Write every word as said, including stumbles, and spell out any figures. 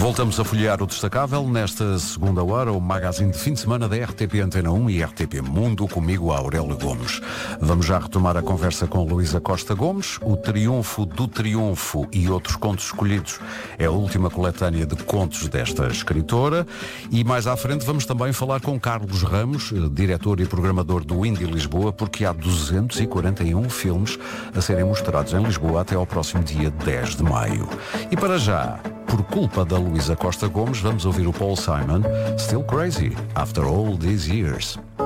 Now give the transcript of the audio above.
Voltamos a folhear o destacável nesta segunda hora, o magazine de fim de semana da R T P Antena um e R T P Mundo, comigo Aurélio Gomes. Vamos já retomar a conversa com Luísa Costa Gomes. O Triunfo do Triunfo e Outros Contos Escolhidos é a última coletânea de contos desta escritora. E mais à frente vamos também falar com Carlos Ramos, diretor e programador do Indie Lisboa, porque há duzentos e quarenta e um filmes a serem mostrados em Lisboa até ao próximo dia dez de maio. E para já, por culpa da Luísa Costa Gomes, vamos ouvir o Paul Simon, Still Crazy, After All These Years.